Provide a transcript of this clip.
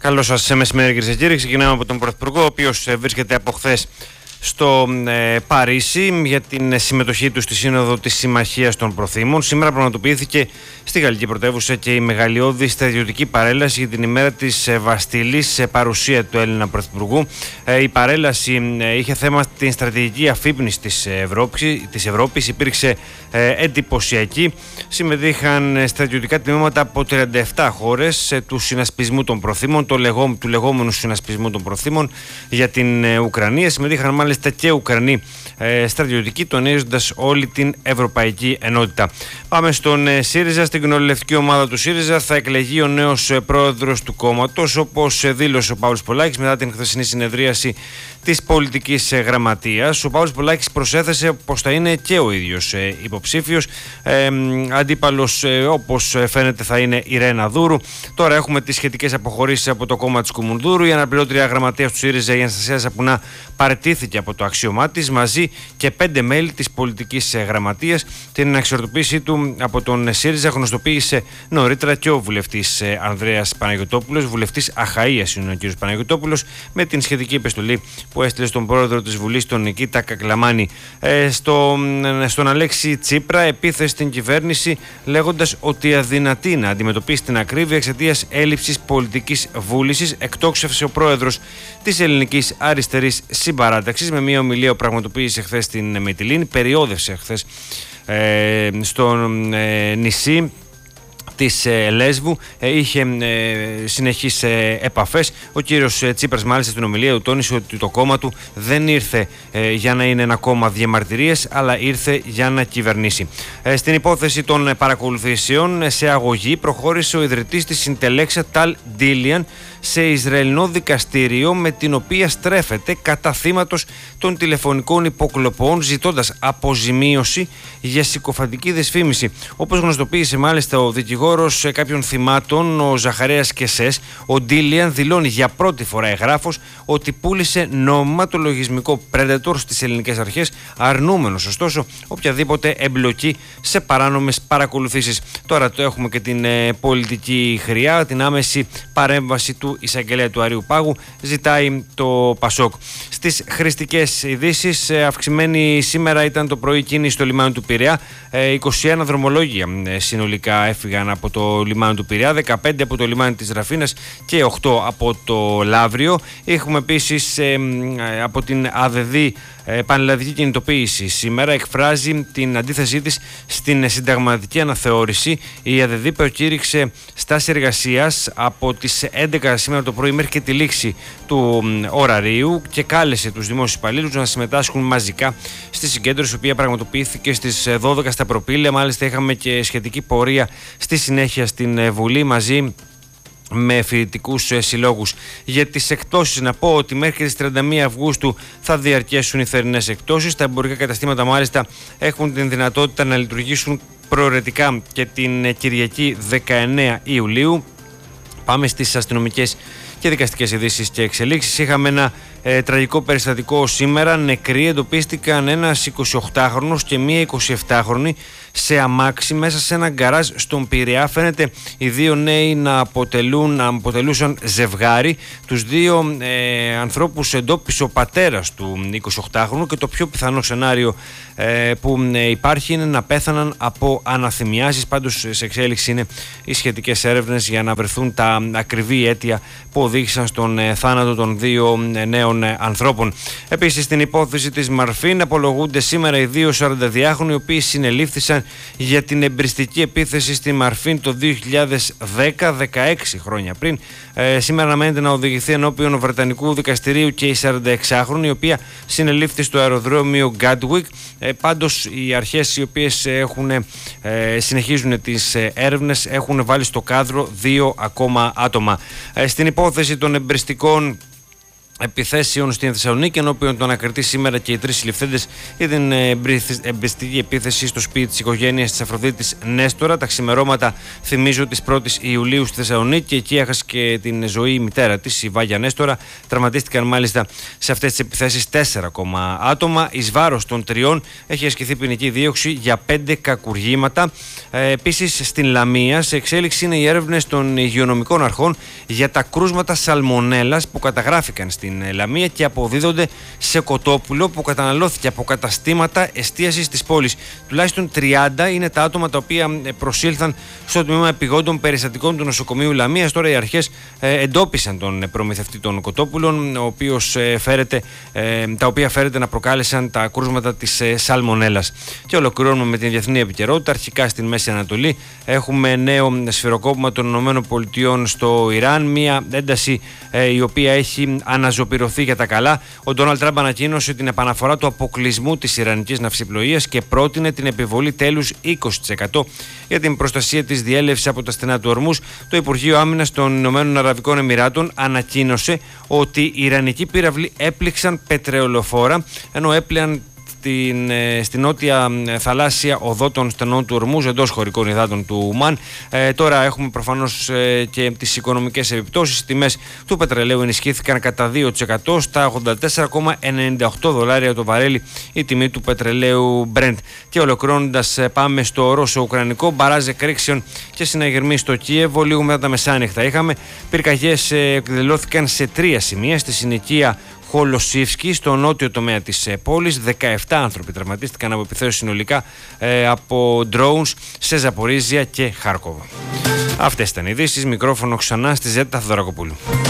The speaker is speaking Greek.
Καλό σας μεσημέρι, κυρίες και κύριοι. Ξεκινάμε από τον Πρωθυπουργό, ο οποίος βρίσκεται από χθες στο Παρίσι για την συμμετοχή του στη Σύνοδο της Συμμαχίας των Προθήμων. Σήμερα πραγματοποιήθηκε στη γαλλική πρωτεύουσα και η μεγαλειώδη στρατιωτική παρέλαση για την ημέρα της Βαστίλης σε παρουσία του Έλληνα Πρωθυπουργού. Η παρέλαση είχε θέμα την στρατηγική αφύπνιση της Ευρώπης. Υπήρξε εντυπωσιακή. Συμμετείχαν στρατιωτικά τμήματα από 37 χώρες του συνασπισμού των Προθήμων, του λεγόμενου συνασπισμού των Προθήμων για την Ουκρανία. Συμμετείχαν μάλιστα και Ουκρανοί στρατιωτικοί, τονίζοντας όλη την ευρωπαϊκή ενότητα. Πάμε στον ΣΥΡΙΖΑ. Στην κοινοβουλευτική ομάδα του ΣΥΡΙΖΑ θα εκλεγεί ο νέος πρόεδρος του κόμματος, όπως δήλωσε ο Παύλος Πολάκης μετά την χθεσινή συνεδρίαση της πολιτικής γραμματείας. Ο Παύλος Πολάκης προσέθεσε πως θα είναι και ο ίδιος υποψήφιος. Αντίπαλος, όπως φαίνεται, θα είναι η Ρένα Δούρου. Τώρα έχουμε τις σχετικές αποχωρήσεις από το κόμμα της Κουμουνδούρου. Η αναπληρώτρια γραμματέας του ΣΥΡΙΖΑ, η Αναστασία Σαπουνά, παραιτήθηκε από το αξίωμά της μαζί και 5 μέλη της πολιτικής γραμματείας. Την εξορτοποίησή του από τον ΣΥΡΙΖΑ γνωστοποίησε νωρίτερα και ο βουλευτής Ανδρέας Παναγιωτόπουλος, βουλευτής Αχαΐας είναι ο κ. Παναγιωτόπουλος, με την σχετική επιστολή που έστειλε στον πρόεδρο της Βουλής, τον Νικήτα Κακλαμάνη. Στον Αλέξη Τσίπρα επίθεσε στην κυβέρνηση, λέγοντας ότι αδυνατεί να αντιμετωπίσει την ακρίβεια εξαιτίας έλλειψης πολιτικής βούλησης. Εκτόξευσε ο πρόεδρος της Ελληνικής Αριστερής Συμπαράταξης με μια ομιλία που πραγματοποίησε χθες στην Μυτιλήνη. Περιόδευσε χθες στο νησί της Λέσβου, είχε συνεχείς επαφές. Ο κύριος Τσίπρας μάλιστα στην ομιλία του τόνισε ότι το κόμμα του δεν ήρθε για να είναι ένα κόμμα διαμαρτυρίες, αλλά ήρθε για να κυβερνήσει. Στην υπόθεση των παρακολουθήσεων σε αγωγή προχώρησε ο ιδρυτής της Συντελέξα Ταλ Ντίλιαν σε Ισραηλινό δικαστήριο, με την οποία στρέφεται κατά θύματος των τηλεφωνικών υποκλοπών, ζητώντας αποζημίωση για συκοφαντική δυσφήμιση. Όπως γνωστοποίησε μάλιστα ο δικηγόρος κάποιων θυμάτων, ο Ζαχαρέας Κεσές, ο Ντίλιαν δηλώνει για πρώτη φορά εγγράφος ότι πούλησε νόμιμα το λογισμικό Predator στις ελληνικές αρχές, αρνούμενος ωστόσο οποιαδήποτε εμπλοκή σε παράνομες παρακολουθήσεις. Τώρα το έχουμε και την πολιτική χρειά, την άμεση παρέμβαση του εισαγγελέα του Αριού Πάγου, ζητάει το Πασόκ. Στις χρηστικές ειδήσεις, αυξημένη σήμερα ήταν το πρωί κίνηση στο λιμάνι του Πειραιά. 21 δρομολόγια συνολικά έφυγαν από το λιμάνι του Πειραιά, 15 από το λιμάνι της Ραφίνας και 8 από το Λαύριο. Έχουμε επίσης από την ΑΔΔ πανελλαδική κινητοποίηση. Σήμερα εκφράζει την αντίθεσή της στην συνταγματική αναθεώρηση. Η ΑΔΔ προκήρυξε στάση εργασίας από τις 11 σήμερα το πρωί μέχρι και τη λήξη του ωραρίου και κάλεσε τους δημόσιους υπαλλήλους να συμμετάσχουν μαζικά στη συγκέντρωση, η οποία πραγματοποιήθηκε στις 12 στα Προπήλαια. Μάλιστα είχαμε και σχετική πορεία στη συνέχεια στην Βουλή μαζί με φοιτητικούς συλλόγους. Για τις εκτόσεις να πω ότι μέχρι τις 31 Αυγούστου θα διαρκέσουν οι θερινές εκτόσεις. Τα εμπορικά καταστήματα μάλιστα έχουν την δυνατότητα να λειτουργήσουν προαιρετικά και την Κυριακή 19 Ιουλίου. Πάμε στις αστυνομικές και δικαστικές ειδήσεις και εξελίξεις. Είχαμε ένα τραγικό περιστατικό σήμερα. Νεκροί εντοπίστηκαν ένας 28χρονος και μία 27χρονη σε αμάξι μέσα σε ένα γκαράζ στον Πειραιά. Φαίνεται οι δύο νέοι να αποτελούσαν ζευγάρι. Τους δύο ανθρώπους εντόπισε ο πατέρας του 28χρονου και το πιο πιθανό σενάριο που υπάρχει είναι να πέθαναν από αναθυμιάσεις. Πάντως σε εξέλιξη είναι οι σχετικές έρευνες για να βρεθούν τα ακριβή αίτια που οδήγησαν στον θάνατο των δύο νέων ανθρώπων. Επίσης, στην υπόθεση της Μαρφίν απολογούνται σήμερα οι δύο 42χρονοι, οι οποίοι συνελήφθησαν για την εμπριστική επίθεση στη Μαρφίν το 2010, 16 χρόνια πριν. Σήμερα αναμένεται να οδηγηθεί ενώπιον Βρετανικού δικαστηρίου και η 46χρονη, η οποία συνελήφθη στο αεροδρόμιο Γκάντουικ. Πάντως, οι αρχές οι οποίες συνεχίζουν τις έρευνες έχουν βάλει στο κάδρο 2 ακόμα άτομα. Στην υπόθεση των εμπριστικών επιθέσεων στην Θεσσαλονίκη, ενώπιον του ανακριτή σήμερα και οι 3 συλληφθέντες για την εμπεριστική επίθεση στο σπίτι της οικογένειας της Αφροδίτης Νέστορα. Τα ξημερώματα, θυμίζω, της 1ης Ιουλίου στη Θεσσαλονίκη, και εκεί έχασε και την ζωή η μητέρα της, η Βάγια Νέστορα. Τραυματίστηκαν μάλιστα σε αυτές τις επιθέσεις 4 ακόμα άτομα. Εις βάρος των 3 έχει ασκηθεί ποινική δίωξη για 5 κακουργήματα. Επίσης, στην Λαμία, σε εξέλιξη είναι οι έρευνες των υγειονομικών αρχών για τα κρούσματα σαλμονέλας που καταγράφηκαν στην Λαμία και αποδίδονται σε κοτόπουλο που καταναλώθηκε από καταστήματα εστίασης της πόλης. Τουλάχιστον 30 είναι τα άτομα τα οποία προσήλθαν στο τμήμα επιγόντων περιστατικών του νοσοκομείου Λαμίας. Τώρα οι αρχές εντόπισαν τον προμηθευτή των κοτόπουλων, τα οποία φέρεται να προκάλεσαν τα κρούσματα της σαλμονέλας. Και ολοκληρώνουμε με την διεθνή επικαιρότητα. Αρχικά στην Μέση Ανατολή έχουμε νέο σφυροκόπημα των ΗΠΑ στο Ιράν, μια ένταση η οποία έχει αναζωπηρωθεί για τα καλά. Ο Ντόναλντ Τραμπ ανακοίνωσε την επαναφορά του αποκλεισμού της ιρανικής ναυσιπλοείας και πρότεινε την επιβολή τέλους 20% για την προστασία της διέλευσης από τα στενά του Ορμούς. Το Υπουργείο Άμυνας των Ηνωμένων Αραβικών Εμιράτων ανακοίνωσε ότι οι ιρανικοί πύραυλοι έπληξαν πετρελοφόρα, ενώ έπλεαν στην νότια θαλάσσια οδό των στενών του Ορμούζ, εντός χωρικών υδάτων του Ουμάν. Τώρα έχουμε προφανώς και τις οικονομικές επιπτώσεις. Οι τιμές του πετρελαίου ενισχύθηκαν κατά 2% στα $84,98 το βαρέλι η τιμή του πετρελαίου Brent. Και ολοκληρώνοντας, πάμε στο ρώσο-ουκρανικό μπαράζ εκρήξεων και συναγερμοί στο Κίεβο. Λίγο μετά τα μεσάνυχτα είχαμε πυρκαγιές, εκδηλώθηκαν σε 3 σημεία: στη συνοικία Χολοσίφσκι, στο νότιο τομέα της πόλης. 17 άνθρωποι τραυματίστηκαν από επιθέσεις συνολικά από drones σε Ζαπορίζια και Χάρκοβο. Αυτές ήταν οι ειδήσεις. Μικρόφωνο ξανά στη Ζέτα Θοδωρακοπούλου.